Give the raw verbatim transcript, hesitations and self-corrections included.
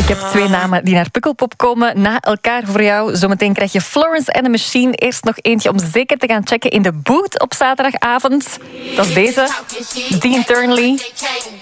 Ik heb twee namen die naar Pukkelpop komen na elkaar voor jou. Zometeen krijg je Florence and the Machine. Eerst nog eentje om zeker te gaan checken in de boot op zaterdagavond. Dat is deze. Dean Turnley.